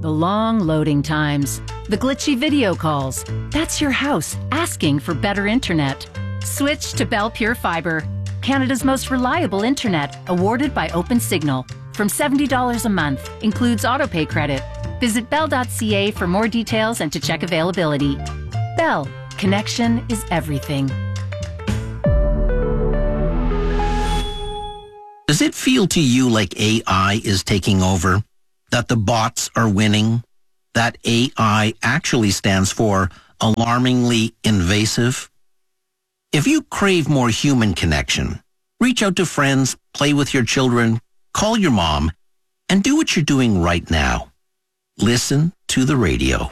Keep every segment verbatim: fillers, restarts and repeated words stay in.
The long loading times. The glitchy video calls. That's your house asking for better internet. Switch to Bell Pure Fiber, Canada's most reliable internet, awarded by OpenSignal. From seventy dollars a month, includes autopay credit. Visit bell dot c a for more details and to check availability. Bell, connection is everything. Does it feel to you like A I is taking over? That the bots are winning? That A I actually stands for alarmingly invasive? If you crave more human connection, reach out to friends, play with your children, call your mom, and do what you're doing right now. Listen to the radio.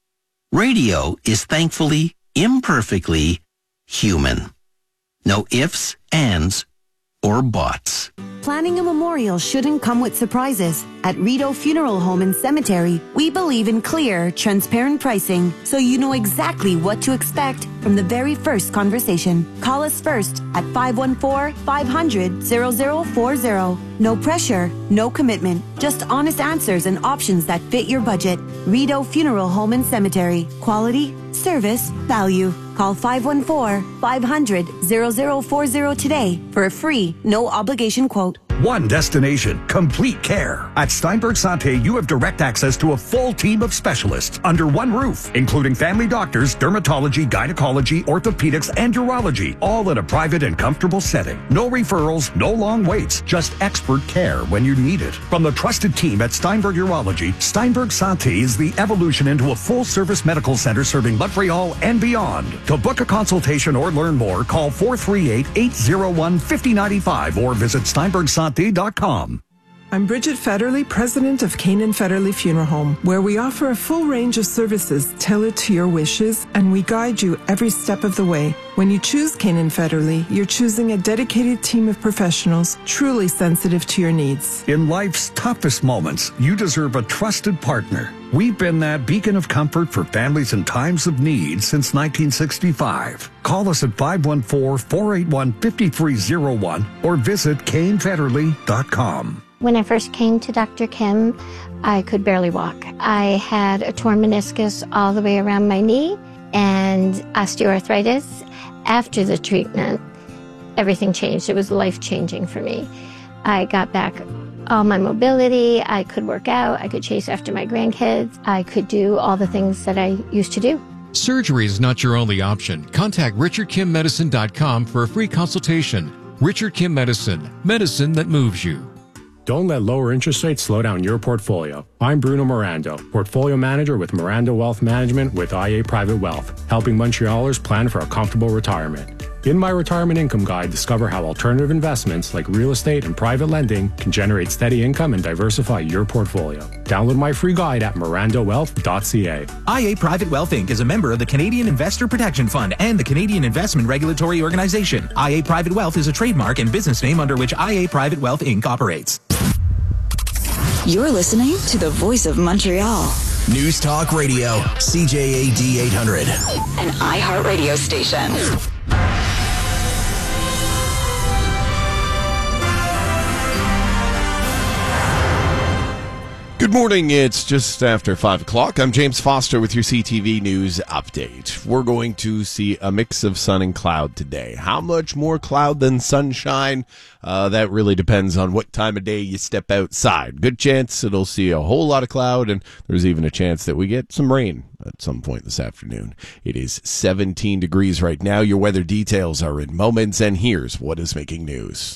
Radio is thankfully, imperfectly human. No ifs, ands, or buts. Planning a memorial shouldn't come with surprises. At Rideau Funeral Home and Cemetery, we believe in clear, transparent pricing, so you know exactly what to expect from the very first conversation. Call us first at five one four, five hundred, zero zero four zero. No pressure, no commitment, just honest answers and options that fit your budget. Rideau Funeral Home and Cemetery. Quality, service, value. Call five one four, five hundred, zero zero four zero today for a free, no obligation quote. One destination, complete care. At Steinberg Santé, you have direct access to a full team of specialists under one roof, including family doctors, dermatology, gynecology, orthopedics, and urology, all in a private and comfortable setting. No referrals, no long waits, just expert care when you need it. From the trusted team at Steinberg Urology, Steinberg Santé is the evolution into a full-service medical center serving Montreal and beyond. To book a consultation or learn more, call four three eight, eight zero one, five zero nine five or visit steinberg santé dot com. I'm Bridget Federley, president of Canaan Federley Funeral Home, where we offer a full range of services tailored to your wishes, and we guide you every step of the way. When you choose Canaan Federley, you're choosing a dedicated team of professionals truly sensitive to your needs. In life's toughest moments, you deserve a trusted partner. We've been that beacon of comfort for families in times of need since nineteen sixty-five. Call us at five one four, four eight one, five three zero one or visit Kane Federley dot com. When I first came to Doctor Kim, I could barely walk. I had a torn meniscus all the way around my knee and osteoarthritis. After the treatment, everything changed. It was life-changing for me. I got back all my mobility. I could work out. I could chase after my grandkids. I could do all the things that I used to do. Surgery is not your only option. Contact richard kim medicine dot com for a free consultation. Richard Kim Medicine, medicine that moves you. Don't let lower interest rates slow down your portfolio. I'm Bruno Mirando, Portfolio Manager with Mirando Wealth Management with I A Private Wealth, helping Montrealers plan for a comfortable retirement. In my Retirement Income Guide, discover how alternative investments like real estate and private lending can generate steady income and diversify your portfolio. Download my free guide at mirando wealth dot c a. I A Private Wealth Incorporated is a member of the Canadian Investor Protection Fund and the Canadian Investment Regulatory Organization. I A Private Wealth is a trademark and business name under which I A Private Wealth Incorporated operates. You're listening to the Voice of Montreal. News Talk Radio, C J A D eight hundred. An iHeart radio station. Good morning. It's just after five o'clock. I'm James Foster with your C T V News Update. We're going to see a mix of sun and cloud today. How much more cloud than sunshine? Uh, that really depends on what time of day you step outside. Good chance it'll see a whole lot of cloud, and there's even a chance that we get some rain at some point this afternoon. It is seventeen degrees right now. Your weather details are in moments, and here's what is making news.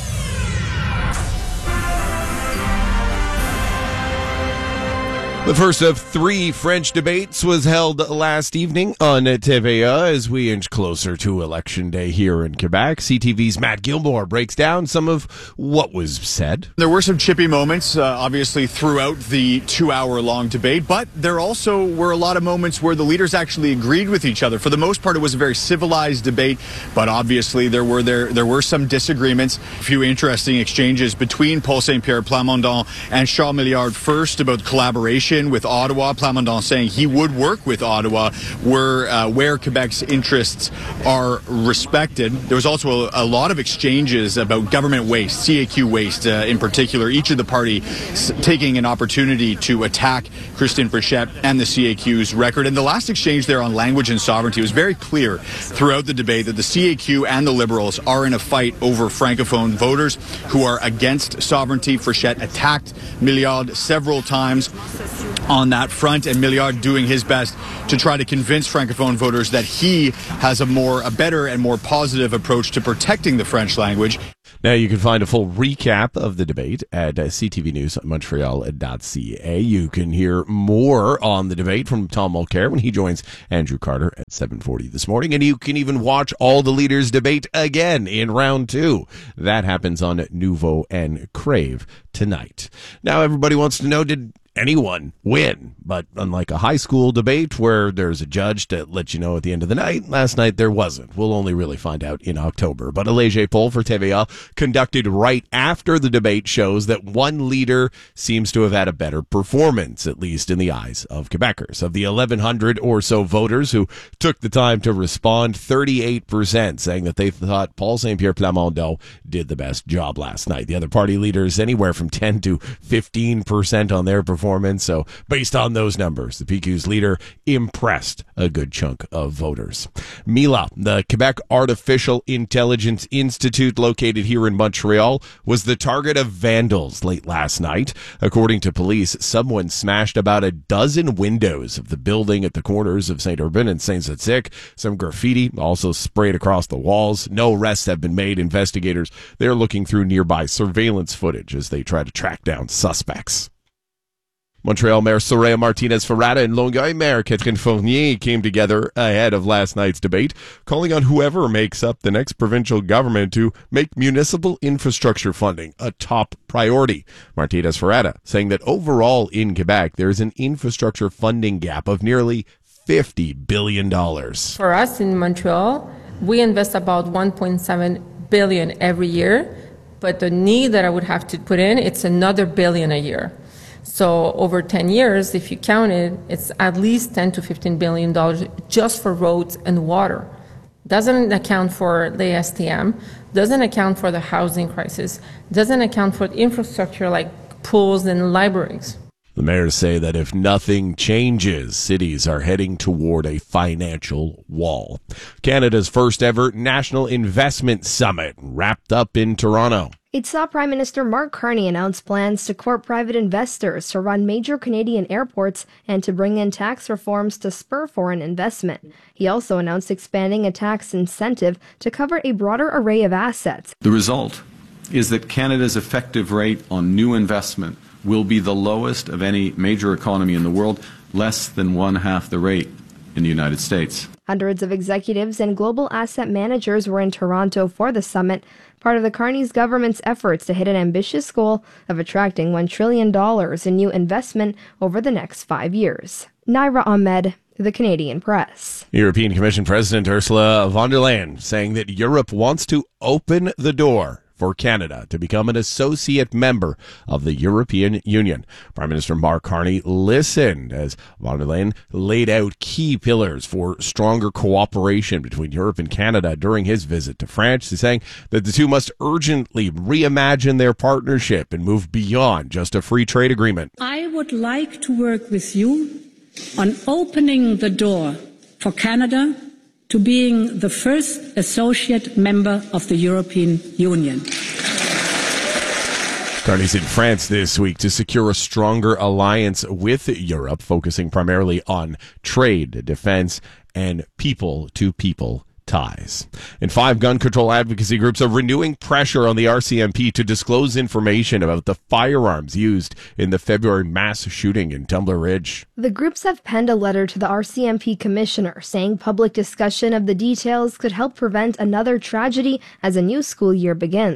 The first of three French debates was held last evening on T V A as we inch closer to Election Day here in Quebec. C T V's Matt Gilmore breaks down some of what was said. There were some chippy moments, uh, obviously, throughout the two-hour-long debate, but there also were a lot of moments where the leaders actually agreed with each other. For the most part, it was a very civilized debate, but obviously there were there there were some disagreements. A few interesting exchanges between Paul Saint-Pierre Plamondon and Charles Milliard, first about collaboration tension with Ottawa. Plamondon saying he would work with Ottawa where, uh, where Quebec's interests are respected. There was also a, a lot of exchanges about government waste, C A Q waste uh, in particular. Each of the parties taking an opportunity to attack Christine Frechette and the C A Q's record. And the last exchange there on language and sovereignty was very clear throughout the debate that the C A Q and the Liberals are in a fight over Francophone voters who are against sovereignty. Frechette attacked Milliard several times on that front, and Milliard doing his best to try to convince Francophone voters that he has a more, a better and more positive approach to protecting the French language. Now, you can find a full recap of the debate at uh, c t v news montreal dot c a. You can hear more on the debate from Tom Mulcair when he joins Andrew Carter at seven forty this morning. And you can even watch all the leaders debate again in round two. That happens on Nouveau and Crave tonight. Now, everybody wants to know, did anyone win? But unlike a high school debate where there's a judge to let you know at the end of the night, last night there wasn't. We'll only really find out in October. But a Léger poll for T V A conducted right after the debate shows that one leader seems to have had a better performance, at least in the eyes of Quebecers. Of the eleven hundred or so voters who took the time to respond, thirty-eight percent saying that they thought Paul Saint-Pierre Plamondon did the best job last night. The other party leaders anywhere from ten to fifteen percent on their performance. Performance. So based on those numbers, the P Q's leader impressed a good chunk of voters. Mila, the Quebec Artificial Intelligence Institute located here in Montreal, was the target of vandals late last night. According to police, someone smashed about a dozen windows of the building at the corners of Saint Urbain and Saint Zotique. Some graffiti also sprayed across the walls. No arrests have been made. Investigators, they're looking through nearby surveillance footage as they try to track down suspects. Montreal Mayor Soraya Martinez-Ferrata and Longueuil Mayor Catherine Fournier came together ahead of last night's debate, calling on whoever makes up the next provincial government to make municipal infrastructure funding a top priority. Martinez-Ferrata saying that overall in Quebec, there is an infrastructure funding gap of nearly fifty billion dollars. For us in Montreal, we invest about one point seven billion dollars every year, but the need that I would have to put in, it's another billion a year. So over ten years, if you count it, it's at least ten to fifteen billion dollars just for roads and water. Doesn't account for the S T M, doesn't account for the housing crisis, doesn't account for infrastructure like pools and libraries. The mayors say that if nothing changes, cities are heading toward a financial wall. Canada's first ever National Investment Summit wrapped up in Toronto. It saw Prime Minister Mark Carney announce plans to court private investors to run major Canadian airports and to bring in tax reforms to spur foreign investment. He also announced expanding a tax incentive to cover a broader array of assets. The result is that Canada's effective rate on new investment will be the lowest of any major economy in the world, less than one half the rate in the United States. Hundreds of executives and global asset managers were in Toronto for the summit, part of the Carney's government's efforts to hit an ambitious goal of attracting one trillion dollars in new investment over the next five years. Naira Ahmed, The Canadian Press. European Commission President Ursula von der Leyen saying that Europe wants to open the door for Canada to become an associate member of the European Union. Prime Minister Mark Carney listened as von der Leyen laid out key pillars for stronger cooperation between Europe and Canada during his visit to France. He's saying that the two must urgently reimagine their partnership and move beyond just a free trade agreement. I would like to work with you on opening the door for Canada to being the first associate member of the European Union. Carney's in France this week to secure a stronger alliance with Europe, focusing primarily on trade, defense, and people-to-people ties. And five gun control advocacy groups are renewing pressure on the R C M P to disclose information about the firearms used in the February mass shooting in Tumbler Ridge. The groups have penned a letter to the R C M P commissioner saying public discussion of the details could help prevent another tragedy as a new school year begins.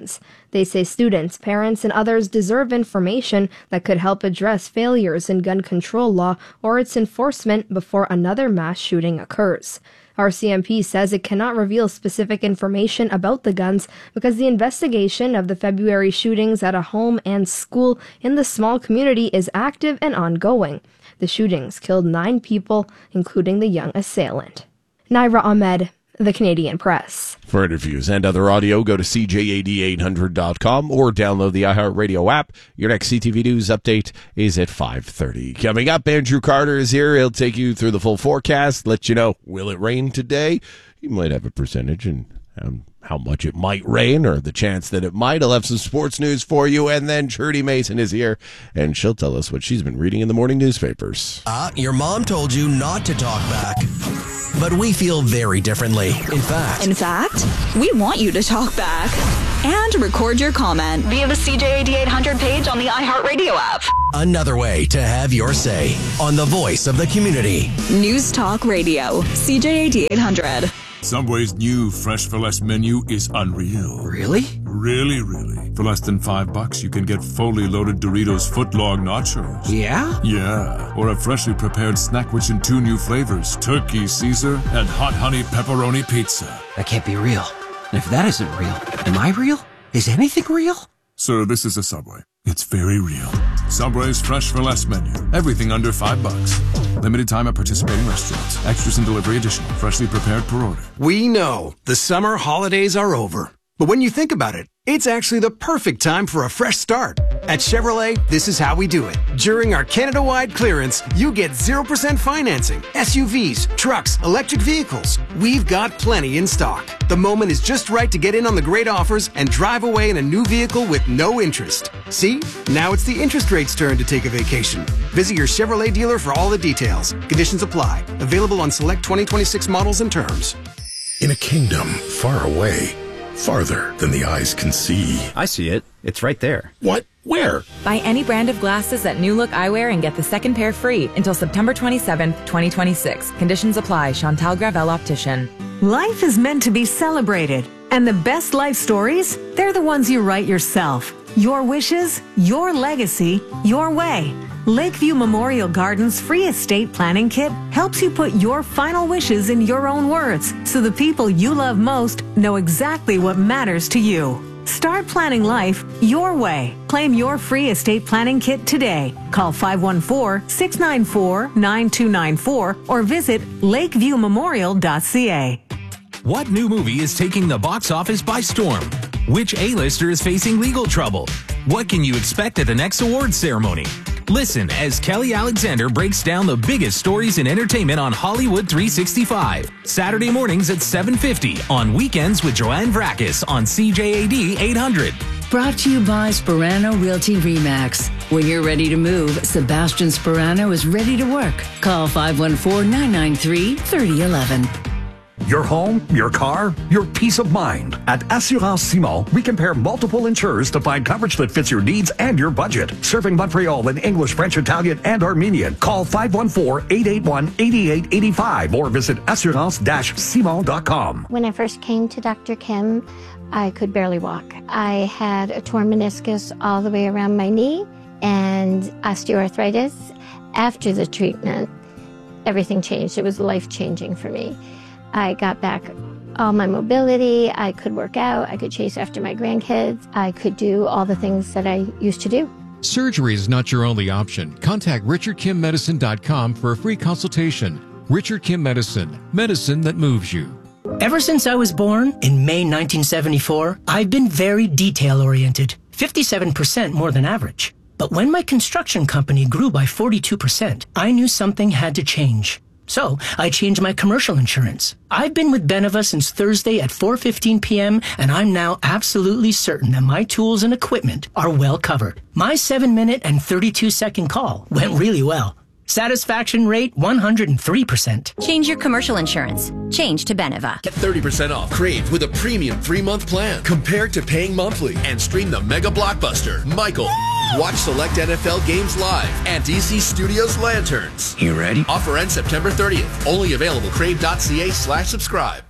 They say students, parents, and others deserve information that could help address failures in gun control law or its enforcement before another mass shooting occurs. R C M P says it cannot reveal specific information about the guns because the investigation of the February shootings at a home and school in the small community is active and ongoing. The shootings killed nine people, including the young assailant. Naira Ahmed, The Canadian Press. For interviews and other audio, go to C J A D eight hundred dot com or download the iHeartRadio app. Your next C T V News update is at five thirty. Coming up, Andrew Carter is here. He'll take you through the full forecast, let you know, will it rain today? He might have a percentage and um, how much it might rain or the chance that it might. I'll have some sports news for you. And then Trudy Mason is here, and she'll tell us what she's been reading in the morning newspapers. Uh, your mom told you not to talk back. But we feel very differently. In fact, In fact, we want you to talk back and record your comment via the C J A D eight hundred page on the iHeartRadio app. another way to have your say on the voice of the community. News Talk Radio, C J A D eight hundred. Subway's new Fresh for Less menu is unreal. Really? Really, really. For less than five bucks, you can get fully loaded Doritos footlong nachos. Yeah? Yeah. Or a freshly prepared snack which in two new flavors, turkey Caesar and hot honey pepperoni pizza. That can't be real. And if that isn't real, am I real? Is anything real? Sir, this is a Subway. It's very real. Subway's Fresh for Less menu. Everything under five bucks. Limited time at participating restaurants. Extras and delivery additional. Freshly prepared per order. We know the summer holidays are over. But when you think about it, it's actually the perfect time for a fresh start. At Chevrolet, this is how we do it. During our Canada-wide clearance, you get zero percent financing, S U Vs, trucks, electric vehicles. We've got plenty in stock. The moment is just right to get in on the great offers and drive away in a new vehicle with no interest. See? Now it's the interest rate's turn to take a vacation. Visit your Chevrolet dealer for all the details. Conditions apply. Available on select twenty twenty-six models and terms. In a kingdom far away, farther than the eyes can see. I see it. It's right there. What? Where? Buy any brand of glasses at New Look Eyewear and get the second pair free until September twenty-seventh, twenty twenty-six. Conditions apply. Chantal Gravel Optician. Life is meant to be celebrated. And the best life stories, they're the ones you write yourself. Your wishes, your legacy, your way. Lakeview Memorial Gardens free estate planning kit helps you put your final wishes in your own words so the people you love most know exactly what matters to you. Start planning life your way. Claim your free estate planning kit today. Call five one four, six nine four, nine two nine four or visit lakeview memorial dot c a. What new movie is taking the box office by storm? Which A-lister is facing legal trouble? What can you expect at the next awards ceremony? Listen as Kelly Alexander breaks down the biggest stories in entertainment on Hollywood three sixty-five. Saturday mornings at seven fifty. On weekends with Joanne Vrakis on C J A D eight hundred. Brought to you by Sperano Realty Remax. When you're ready to move, Sebastian Sperano is ready to work. Call five one four, nine nine three, three oh one one. Your home, your car, your peace of mind. At Assurance Simon, we compare multiple insurers to find coverage that fits your needs and your budget. Serving Montreal in English, French, Italian, and Armenian. Call five one four, eight eight one, eight eight eight five or visit assurance dash simon dot com. When I first came to Doctor Kim, I could barely walk. I had a torn meniscus all the way around my knee and osteoarthritis. After the treatment, everything changed. It was life-changing for me. I got back all my mobility. I could work out. I could chase after my grandkids. I could do all the things that I used to do. Surgery is not your only option. Contact richard kim medicine dot com for a free consultation. Richard Kim Medicine, medicine that moves you. Ever since I was born in May nineteen seventy-four, I've been very detail-oriented, fifty-seven percent more than average. But when my construction company grew by forty-two percent, I knew something had to change. So I changed my commercial insurance. I've been with Beneva since Thursday at four fifteen p.m. and I'm now absolutely certain that my tools and equipment are well covered. My seven minute and thirty-two second call went really well. Satisfaction rate one hundred three percent. Change your commercial insurance. Change to Beneva. Get thirty percent off Crave with a premium three-month plan compared to paying monthly, and stream the mega blockbuster, Michael. Watch select N F L games live and D C Studios Lanterns. You ready? Offer ends September thirtieth. Only available crave dot c a slash subscribe.